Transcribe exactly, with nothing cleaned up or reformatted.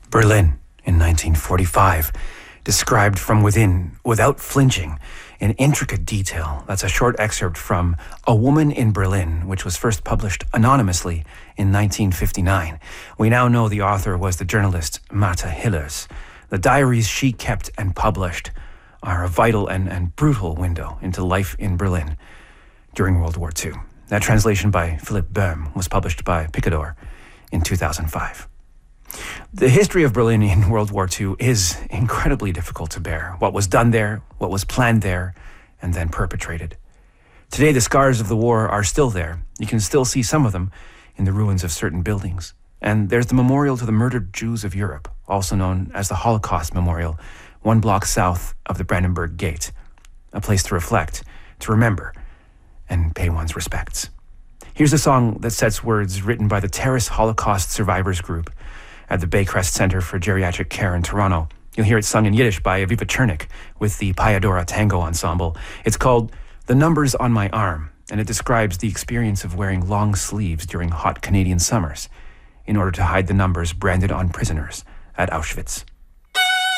Berlin in nineteen forty-five, described from within without flinching in intricate detail. That's a short excerpt from A Woman in Berlin, which was first published anonymously in nineteen fifty-nine. We now know the author was the journalist Martha Hillers. The diaries she kept and published are a vital and, and brutal window into life in Berlin during World War Two. That translation by Philip Böhm was published by Picador in two thousand five. The history of Berlin in World War Two is incredibly difficult to bear. What was done there, what was planned there, and then perpetrated. Today, the scars of the war are still there. You can still see some of them in the ruins of certain buildings. And there's the memorial to the murdered Jews of Europe, also known as the Holocaust Memorial, one block south of the Brandenburg Gate, a place to reflect, to remember, and pay one's respects. Here's a song that sets words written by the Terrace Holocaust Survivors Group at the Baycrest Center for Geriatric Care in Toronto. You'll hear it sung in Yiddish by Aviva Chernik with the Payadora Tango Ensemble. It's called The Numbers on My Arm, and it describes the experience of wearing long sleeves during hot Canadian summers in order to hide the numbers branded on prisoners at Auschwitz.